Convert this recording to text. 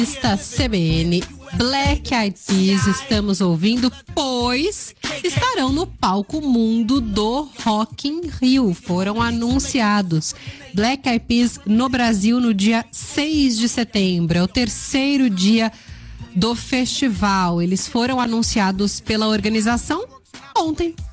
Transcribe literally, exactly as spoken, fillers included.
Esta C B N, Black Eyed Peas, estamos ouvindo, pois estarão no palco mundo do Rock in Rio. Foram anunciados. Black Eyed Peas no Brasil no dia seis de setembro, é o terceiro dia do festival. Eles foram anunciados pela organização ontem.